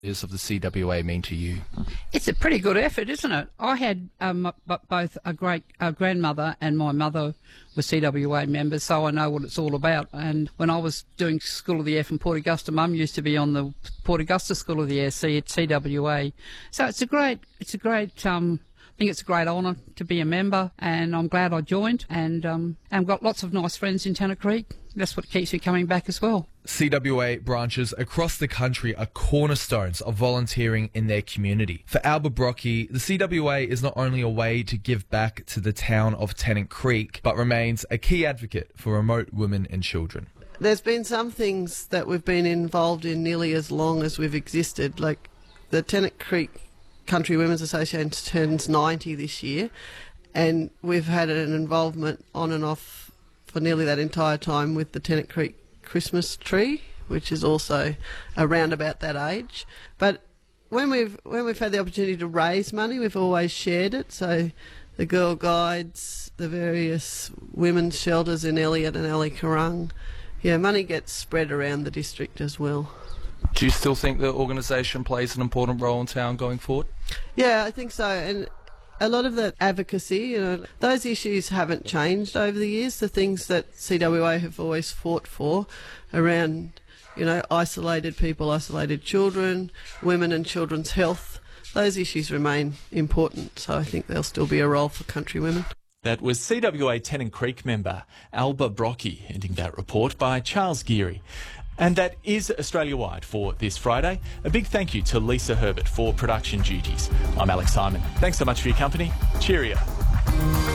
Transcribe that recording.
Of the CWA mean to you? It's a pretty good effort, isn't it? I had both a great grandmother and my mother were CWA members, so I know what it's all about. And when I was doing School of the Air from Port Augusta, Mum used to be on the Port Augusta School of the Air at CWA. So it's a great. I think it's a great honour to be a member, and I'm glad I joined. And I've got lots of nice friends in Tennant Creek. That's what keeps me coming back as well. CWA branches across the country are cornerstones of volunteering in their community. For Alba Brockie, the CWA is not only a way to give back to the town of Tennant Creek, but remains a key advocate for remote women and children. There's been some things that we've been involved in nearly as long as we've existed, like the Tennant Creek Country Women's Association turns 90 this year, and we've had an involvement on and off for nearly that entire time with the Tennant Creek Christmas tree, which is also around about that age. But when we've had the opportunity to raise money, we've always shared it. So the Girl Guides, the various women's shelters in Elliot and Alicorung, money gets spread around the district as well. Do you still think the organisation plays an important role in town going forward? Yeah, I think so. And a lot of that advocacy, those issues haven't changed over the years. The things that CWA have always fought for around, isolated people, isolated children, women and children's health, those issues remain important. So I think there'll still be a role for country women. That was CWA Tennant Creek member Alba Brockie, ending that report by Charles Geary. And that is Australia-wide for this Friday. A big thank you to Lisa Herbert for production duties. I'm Alex Simon. Thanks so much for your company. Cheerio.